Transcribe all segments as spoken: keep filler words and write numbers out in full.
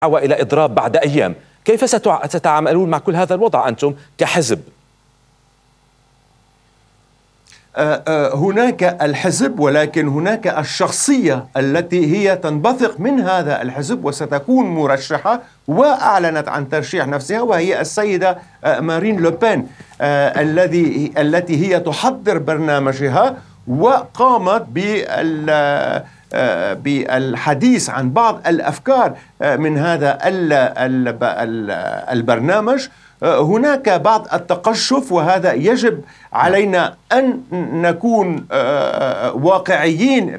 إلى إضراب بعد أيام. كيف ستتعاملون مع كل هذا الوضع أنتم كحزب؟ هناك الحزب، ولكن هناك الشخصية التي هي تنبثق من هذا الحزب وستكون مرشحة وأعلنت عن ترشيح نفسها، وهي السيدة مارين لوبين الذي التي هي تحضر برنامجها وقامت بال بالحديث عن بعض الأفكار من هذا البرنامج. هناك بعض التقشف، وهذا يجب علينا أن نكون واقعيين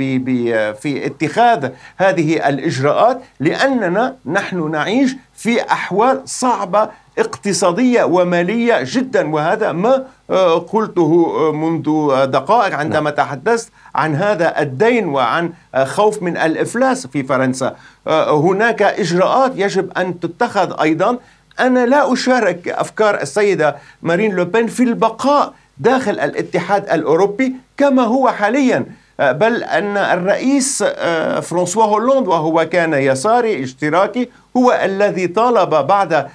في اتخاذ هذه الإجراءات، لأننا نحن نعيش في أحوال صعبة اقتصادية ومالية جدا، وهذا ما قلته منذ دقائق عندما تحدثت عن هذا الدين وعن خوف من الإفلاس في فرنسا. هناك إجراءات يجب أن تتخذ أيضا. أنا لا أشارك أفكار السيدة مارين لوبين في البقاء داخل الاتحاد الأوروبي كما هو حاليا، بل أن الرئيس فرانسوا هولاند، وهو كان يساري اشتراكي، هو الذي طالب بعد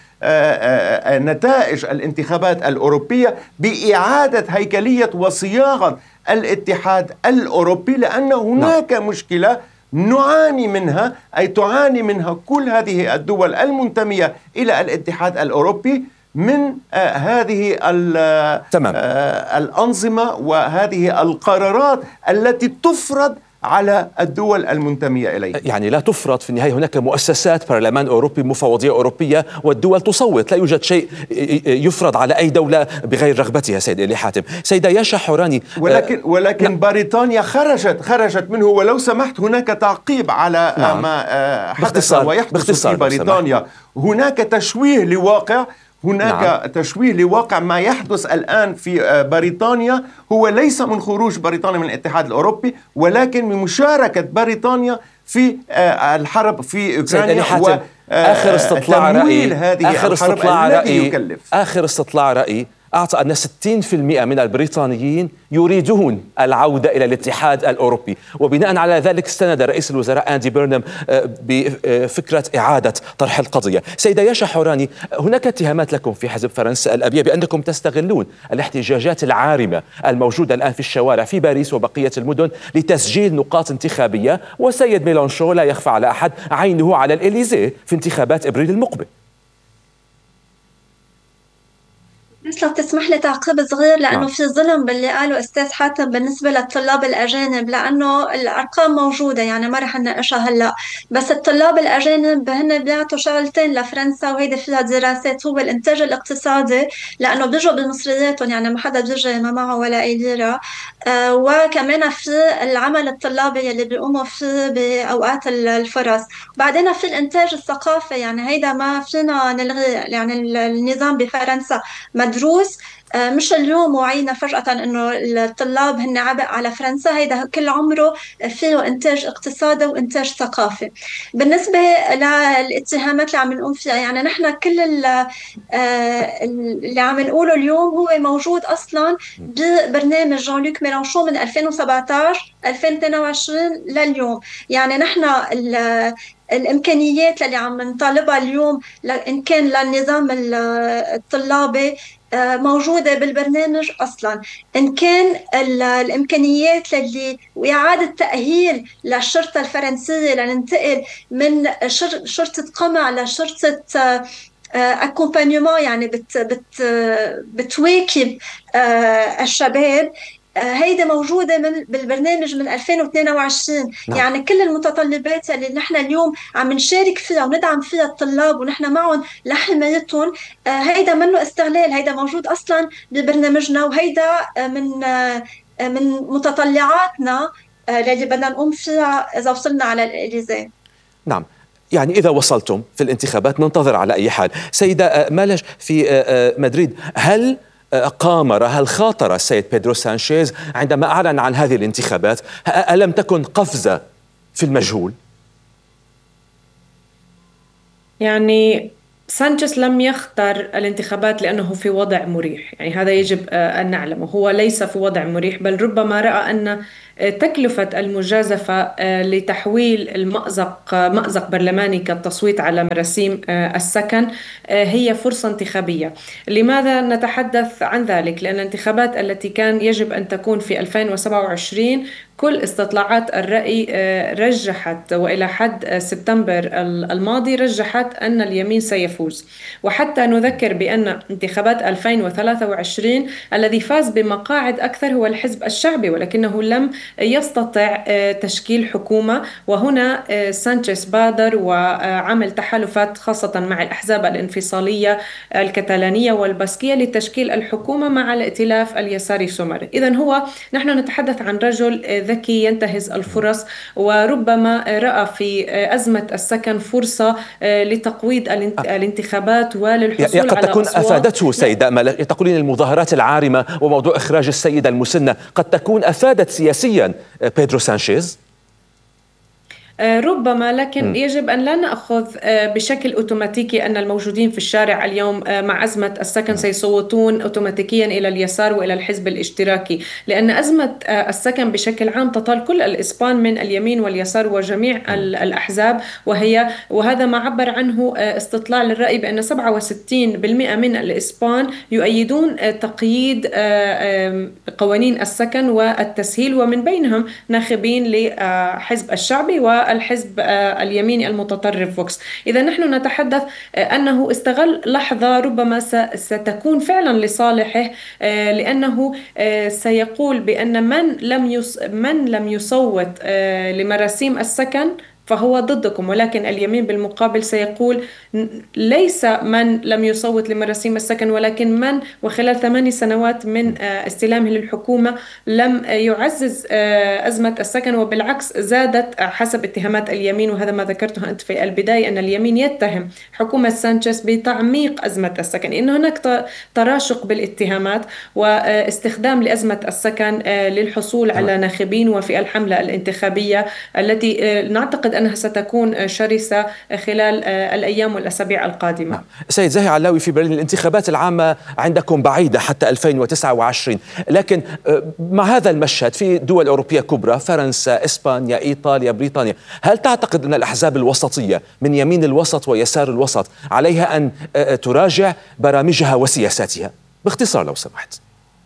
نتائج الانتخابات الأوروبية بإعادة هيكلية وصياغة الاتحاد الأوروبي، لأن هناك مشكلة نعاني منها، أي تعاني منها كل هذه الدول المنتمية إلى الاتحاد الأوروبي من آه هذه آه الأنظمة وهذه القرارات التي تفرض على الدول المنتمية إليه. يعني لا تفرض، في النهاية هناك مؤسسات، برلمان أوروبي، مفوضية أوروبية، والدول تصوت. لا يوجد شيء يفرض على أي دولة بغير رغبتها. سيد إلي حاتم. سيدة ياشا حوراني، ولكن ولكن ن... بريطانيا خرجت خرجت منه، ولو سمحت هناك تعقيب على نعم. ما حدث باختصار. ويحدث باختصار في بريطانيا. هناك تشويه لواقع هناك نعم. تشويه لواقع ما يحدث الآن في بريطانيا هو ليس من خروج بريطانيا من الاتحاد الأوروبي، ولكن من مشاركة بريطانيا في الحرب في أوكرانيا و آخر استطلاع رأي آخر استطلاع رأي آخر استطلاع رأي أعطى أن ستين بالمئة من البريطانيين يريدون العودة إلى الاتحاد الأوروبي، وبناء على ذلك استند رئيس الوزراء أندي بيرنام بفكرة إعادة طرح القضية. سيدة ياشا حوراني، هناك اتهامات لكم في حزب فرنسا الأبيض بأنكم تستغلون الاحتجاجات العارمة الموجودة الآن في الشوارع في باريس وبقية المدن لتسجيل نقاط انتخابية، وسيد ميلانشون لا يخفى على أحد عينه على الإليزيه في انتخابات إبريل المقبل. بس لو تسمح لي تعقيب صغير، لأنه في ظلم باللي قاله أستاذ حاتم بالنسبة للطلاب الأجانب، لأنه الأرقام موجودة يعني ما رح نناقشها هلا، بس الطلاب الأجانب هن بيعطوا شغلتين لفرنسا وهيدي فيها دراسات، هو الإنتاج الاقتصادي لأنه بيجوا بمصرياتهم، يعني ما حدا بيجي ما معه ولا أي ليرة، آه وكمان في العمل الطلابي اللي بيقوموا فيه بأوقات الفرص، وبعدين في الإنتاج الثقافي، يعني هيدا ما فينا نلغي، يعني النظام بفرنسا مدروس، مش اليوم وعينا فجأة إنه الطلاب هن عبء على فرنسا، هيدا كل عمره فيه إنتاج اقتصادي وإنتاج ثقافي. بالنسبة للاتهامات اللي عم نقوم فيها، يعني نحن كل اللي عم نقوله اليوم هو موجود أصلا ببرنامج جان لوك ميلانشون من ألفين وسبعطعش ألفين واثنين وعشرين لليوم. يعني نحن الإمكانيات اللي عم نطالبها اليوم إن كان للنظام الطلابي موجودة بالبرنامج أصلاً، إن كان الإمكانيات اللي وإعادة تأهيل للشرطة الفرنسية لننتقل من شرطة قمع لشرطة أكومبانيومون، يعني بت بت بتواكب الشباب، هيدا موجودة من بالبرنامج من ألفين واثنين وعشرين. نعم. يعني كل المتطلبات اللي نحن اليوم عم نشارك فيها وندعم فيها الطلاب ونحن معهم لحمايتهم، هيدا منه استغلال، هيدا موجود أصلا ببرنامجنا، وهيدا من من متطلعاتنا اللي بدنا نقوم فيها إذا وصلنا على الإليزيه. نعم، يعني إذا وصلتم في الانتخابات ننتظر على أي حال. سيدة مالش في مدريد، هل قامر هل خاطر السيد بيدرو سانشيز عندما أعلن عن هذه الانتخابات؟ ألم تكن قفزة في المجهول؟ يعني سانشيز لم يختار الانتخابات لأنه في وضع مريح، يعني هذا يجب أن نعلمه، هو ليس في وضع مريح، بل ربما رأى أن تكلفة المجازفة لتحويل المأزق مأزق برلماني كالتصويت على مراسيم السكن هي فرصة انتخابية. لماذا نتحدث عن ذلك؟ لأن الانتخابات التي كان يجب أن تكون في ألفين وسبعة وعشرين كل استطلاعات الرأي رجحت، وإلى حد سبتمبر الماضي رجحت أن اليمين سيفوز. وحتى نذكر بأن انتخابات ألفين وثلاثة وعشرين الذي فاز بمقاعد أكثر هو الحزب الشعبي، ولكنه لم يستطع تشكيل حكومة. وهنا سانشيز بادر وعمل تحالفات خاصة مع الأحزاب الانفصالية الكتالانية والباسكية لتشكيل الحكومة مع الائتلاف اليساري سومري. إذن هو نحن نتحدث عن رجل ذكي ينتهز الفرص، وربما رأى في أزمة السكن فرصة لتقويض الانتخابات وللحصول قد على تكون أصوات. أفادته سيدة أمل. تقولين المظاهرات العارمة وموضوع إخراج السيدة المسنة قد تكون أفادت سياسيا بيدرو سانشيز؟ ربما، لكن يجب أن لا نأخذ بشكل أوتوماتيكي أن الموجودين في الشارع اليوم مع أزمة السكن سيصوتون أوتوماتيكيا إلى اليسار وإلى الحزب الاشتراكي، لأن أزمة السكن بشكل عام تطال كل الإسبان من اليمين واليسار وجميع الأحزاب، وهي وهذا ما عبر عنه استطلاع للرأي بأن سبعة وستين بالمئة من الإسبان يؤيدون تقييد قوانين السكن والتسهيل، ومن بينهم ناخبين لحزب الشعبي و الحزب اليميني المتطرف فوكس. إذا نحن نتحدث أنه استغل لحظة ربما ستكون فعلا لصالحه، لأنه سيقول بأن من لم يص من لم يصوت لمراسيم السكن فهو ضدكم، ولكن اليمين بالمقابل سيقول ليس من لم يصوت لمراسيم السكن ولكن من وخلال ثماني سنوات من استلامه للحكومة لم يعزز أزمة السكن، وبالعكس زادت حسب اتهامات اليمين. وهذا ما ذكرته أنت في البداية، أن اليمين يتهم حكومة سانشيز بتعميق أزمة السكن، إن هناك تراشق بالاتهامات واستخدام لأزمة السكن للحصول على ناخبين وفي الحملة الانتخابية التي نعتقد أنها ستكون شرسة خلال الأيام والأسابيع القادمة. سيد زاهي علاوي، في برلين الانتخابات العامة عندكم بعيدة حتى ألفين وتسعة وعشرين، لكن مع هذا المشهد في دول أوروبية كبرى، فرنسا، إسبانيا، إيطاليا، بريطانيا، هل تعتقد أن الأحزاب الوسطية من يمين الوسط ويسار الوسط عليها أن تراجع برامجها وسياساتها؟ باختصار لو سمحت.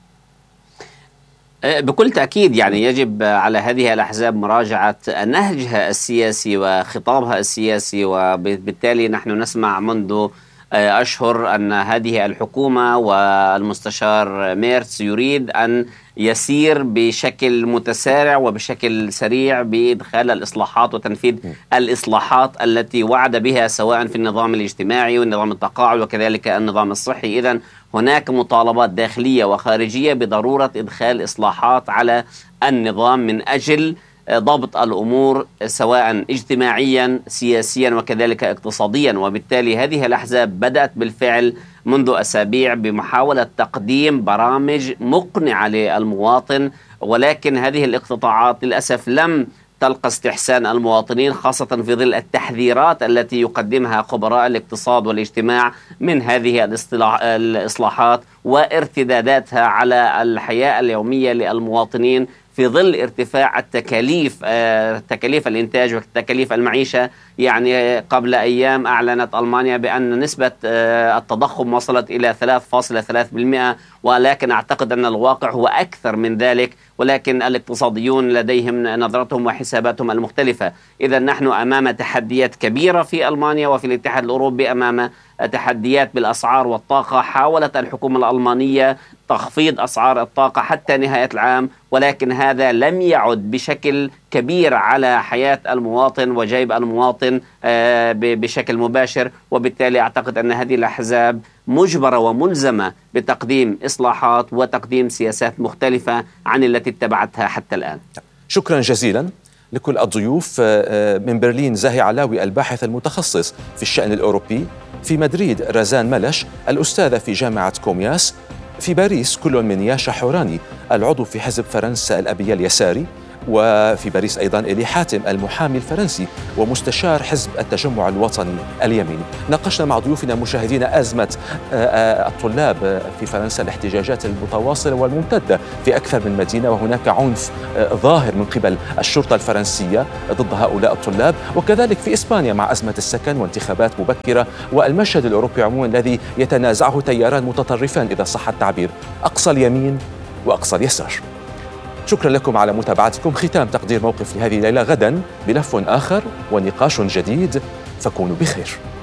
بكل تأكيد، يعني يجب على هذه الأحزاب مراجعة نهجها السياسي وخطابها السياسي، وبالتالي نحن نسمع منذ أشهر أن هذه الحكومة والمستشار ميرتس يريد أن يسير بشكل متسارع وبشكل سريع بإدخال الإصلاحات وتنفيذ الإصلاحات التي وعد بها، سواء في النظام الاجتماعي والنظام التقاعد وكذلك النظام الصحي. إذن هناك مطالبات داخلية وخارجية بضرورة إدخال إصلاحات على النظام من أجل ضبط الأمور سواء اجتماعيا سياسيا وكذلك اقتصاديا. وبالتالي هذه الأحزاب بدأت بالفعل منذ أسابيع بمحاولة تقديم برامج مقنعة للمواطن، ولكن هذه الاقتطاعات للأسف لم تلقى استحسان المواطنين، خاصة في ظل التحذيرات التي يقدمها خبراء الاقتصاد والاجتماع من هذه الإصلاحات وارتداداتها على الحياة اليومية للمواطنين في ظل ارتفاع التكاليف تكاليف الإنتاج وتكاليف المعيشة. يعني قبل أيام أعلنت ألمانيا بأن نسبة التضخم وصلت إلى ثلاثة فاصلة ثلاثة بالمئة، ولكن أعتقد أن الواقع هو أكثر من ذلك، ولكن الاقتصاديون لديهم نظرتهم وحساباتهم المختلفة. إذا نحن أمام تحديات كبيرة في ألمانيا وفي الاتحاد الأوروبي، أمام تحديات بالأسعار والطاقة. حاولت الحكومة الألمانية تخفيض أسعار الطاقة حتى نهاية العام، ولكن هذا لم يعد بشكل كبير على حياة المواطن وجيب المواطن بشكل مباشر. وبالتالي أعتقد أن هذه الأحزاب مجبرة وملزمة بتقديم إصلاحات وتقديم سياسات مختلفة عن التي اتبعتها حتى الآن. شكرا جزيلا لكل الضيوف. من برلين زاهي علاوي الباحث المتخصص في الشأن الأوروبي، في مدريد رزان ملش الأستاذة في جامعة كومياس، في باريس كل من ياشا حوراني العضو في حزب فرنسا الأبي اليساري، وفي باريس أيضا إلي حاتم المحامي الفرنسي ومستشار حزب التجمع الوطني اليميني. ناقشنا مع ضيوفنا مشاهدينا أزمة الطلاب في فرنسا، الاحتجاجات المتواصلة والممتدة في أكثر من مدينة، وهناك عنف ظاهر من قبل الشرطة الفرنسية ضد هؤلاء الطلاب، وكذلك في إسبانيا مع أزمة السكن وانتخابات مبكرة والمشهد الأوروبي عموما الذي يتنازعه تياران متطرفان إذا صح التعبير، أقصى اليمين وأقصى اليسار. شكرا لكم على متابعتكم. ختام تقدير موقف لهذه الليلة، غدا بلف آخر ونقاش جديد، فكونوا بخير.